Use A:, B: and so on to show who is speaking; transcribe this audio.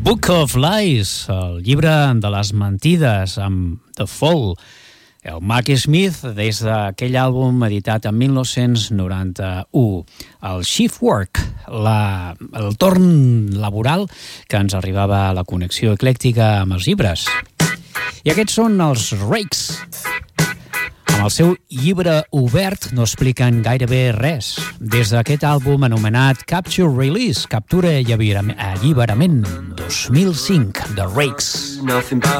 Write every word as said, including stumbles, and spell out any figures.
A: Book of Lies, el llibre de les mentides, amb The Fall. El Mac Smith, des d'aquell àlbum editat en mil nou-cents noranta-u. El Shift Work, la, el torn laboral que ens arribava a la connexió eclèctica amb els llibres. I aquests són els Rakes. Amb el seu llibre obert no expliquen gairebé res. Des d'aquest àlbum anomenat Capture Release, Captura i Alliberament, dos mil cinc, The Rakes.